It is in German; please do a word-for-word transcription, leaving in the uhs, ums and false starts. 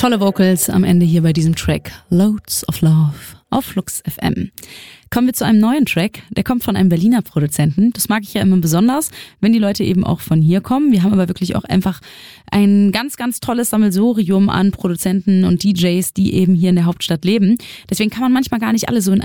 Tolle Vocals am Ende hier bei diesem Track Loads of Love auf Flux F M. Kommen wir zu einem neuen Track, der kommt von einem Berliner Produzenten. Das mag ich ja immer besonders, wenn die Leute eben auch von hier kommen. Wir haben aber wirklich auch einfach ein ganz, ganz tolles Sammelsurium an Produzenten und D Js, die eben hier in der Hauptstadt leben. Deswegen kann man manchmal gar nicht alle so in